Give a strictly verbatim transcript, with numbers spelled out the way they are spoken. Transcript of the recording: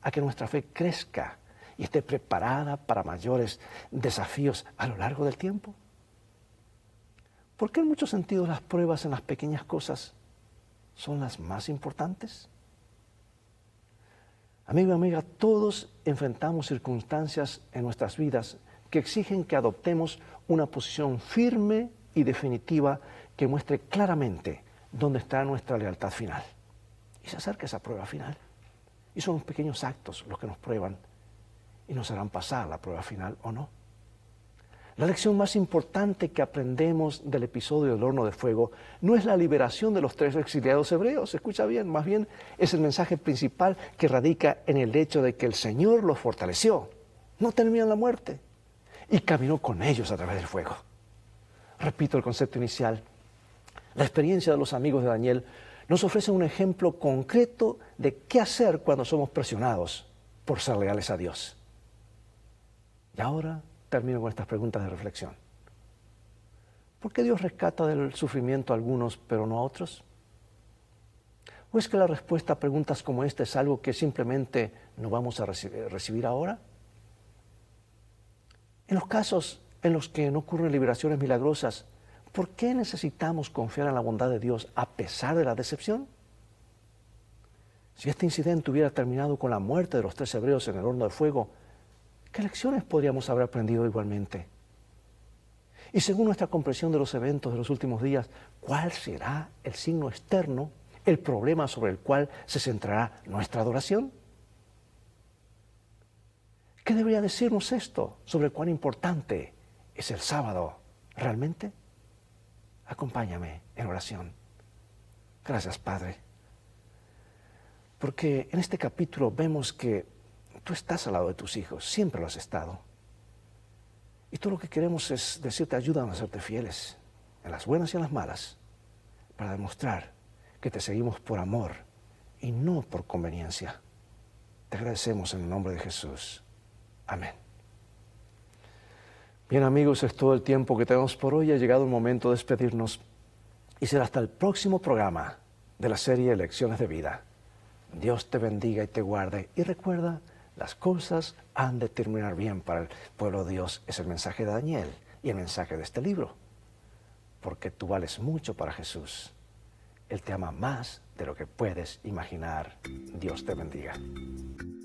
a que nuestra fe crezca y esté preparada para mayores desafíos a lo largo del tiempo? ¿Por qué en muchos sentidos las pruebas en las pequeñas cosas son las más importantes? Amigo y amiga, todos enfrentamos circunstancias en nuestras vidas que exigen que adoptemos una posición firme y definitiva que muestre claramente dónde está nuestra lealtad final. Y se acerca esa prueba final. Y son los pequeños actos los que nos prueban y nos harán pasar la prueba final o no. La lección más importante que aprendemos del episodio del horno de fuego no es la liberación de los tres exiliados hebreos, escucha bien, más bien es el mensaje principal que radica en el hecho de que el Señor los fortaleció, no temían la muerte, y caminó con ellos a través del fuego. Repito el concepto inicial, la experiencia de los amigos de Daniel nos ofrece un ejemplo concreto de qué hacer cuando somos presionados por ser leales a Dios. Y ahora termino con estas preguntas de reflexión. ¿Por qué Dios rescata del sufrimiento a algunos pero no a otros? ¿O es que la respuesta a preguntas como esta es algo que simplemente no vamos a reci- recibir ahora? En los casos en los que no ocurren liberaciones milagrosas, ¿por qué necesitamos confiar en la bondad de Dios a pesar de la decepción? Si este incidente hubiera terminado con la muerte de los tres hebreos en el horno de fuego, ¿qué lecciones podríamos haber aprendido igualmente? Y según nuestra comprensión de los eventos de los últimos días, ¿cuál será el signo externo, el problema sobre el cual se centrará nuestra adoración? ¿Qué debería decirnos esto sobre cuán importante es el sábado realmente? Acompáñame en oración. Gracias, Padre, porque en este capítulo vemos que tú estás al lado de tus hijos, siempre lo has estado. Y todo lo que queremos es decirte, ayúdanos a serte fieles, en las buenas y en las malas, para demostrar que te seguimos por amor y no por conveniencia. Te agradecemos en el nombre de Jesús. Amén. Bien, amigos, es todo el tiempo que tenemos por hoy. Ha llegado el momento de despedirnos y será hasta el próximo programa de la serie Lecciones de Vida. Dios te bendiga y te guarde. Y recuerda, las cosas han de terminar bien para el pueblo de Dios. Es el mensaje de Daniel y el mensaje de este libro. Porque tú vales mucho para Jesús. Él te ama más de lo que puedes imaginar. Dios te bendiga.